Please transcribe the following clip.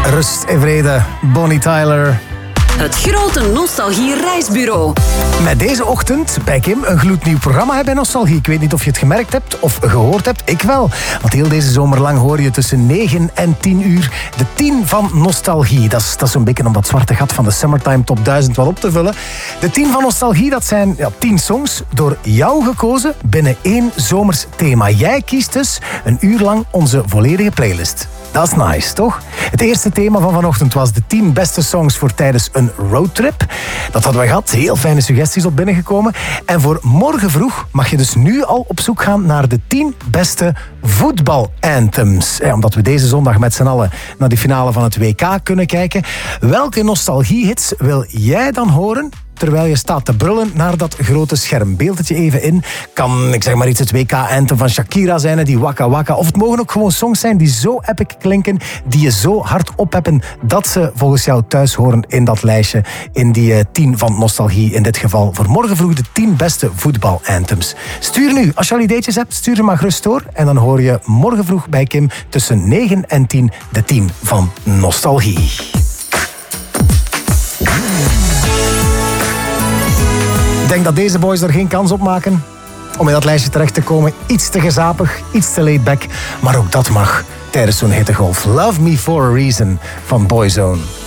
Rust en vrede, Bonnie Tyler. Het grote Nostalgie-reisbureau. Met deze ochtend bij Kim een gloednieuw programma hebben bij Nostalgie. Ik weet niet of je het gemerkt hebt of gehoord hebt. Ik wel. Want heel deze zomer lang hoor je tussen 9 en 10 uur de 10 van Nostalgie. Dat is zo'n beetje om dat zwarte gat van de Summertime Top 1000 wel op te vullen. De 10 van Nostalgie, dat zijn 10 songs door jou gekozen binnen 1 zomers thema. Jij kiest dus een uur lang onze volledige playlist. Dat is nice, toch? Het eerste thema van vanochtend was de 10 beste songs voor tijdens een roadtrip. Dat hadden we gehad. Heel fijne suggesties op binnengekomen. En voor morgen vroeg mag je dus nu al op zoek gaan naar de 10 beste voetbalanthems. Omdat we deze zondag met z'n allen naar de finale van het WK kunnen kijken. Welke nostalgiehits wil jij dan horen terwijl je staat te brullen naar dat grote scherm? Beeld het je even in. Kan, ik zeg maar iets, het WK-anthem van Shakira zijn, die Waka Waka. Of het mogen ook gewoon songs zijn die zo epic klinken, die je zo hard opheppen, dat ze volgens jou thuis horen in dat lijstje, in die 10 van Nostalgie. In dit geval voor morgen vroeg de 10 beste voetbalanthems. Stuur nu, als je al ideetjes hebt, stuur ze maar gerust door. En dan hoor je morgen vroeg bij Kim tussen 9 en 10 de 10 van Nostalgie. Ik denk dat deze boys er geen kans op maken om in dat lijstje terecht te komen. Iets te gezapig, iets te laid back. Maar ook dat mag tijdens zo'n hittegolf. Love Me For A Reason van Boyzone.